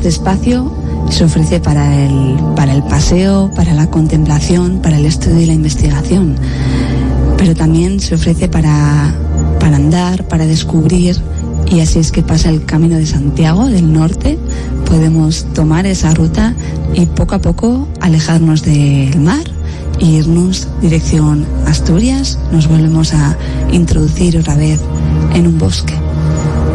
Este espacio se ofrece para el paseo, para la contemplación, para el estudio y la investigación, pero también se ofrece para andar, para descubrir, y así es que pasa el Camino de Santiago del Norte. Podemos tomar esa ruta y poco a poco alejarnos del mar e irnos dirección Asturias. Nos volvemos a introducir otra vez en un bosque.